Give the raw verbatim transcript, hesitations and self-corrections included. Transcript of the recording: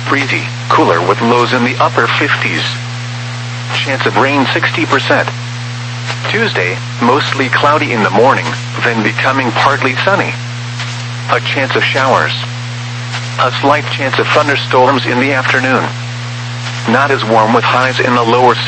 Breezy, cooler with lows in the upper fifties. Chance of rain sixty percent. Tuesday, mostly cloudy in the morning, then becoming partly sunny. A chance of showers. A slight chance of thunderstorms in the afternoon. Not as warm with highs in the lower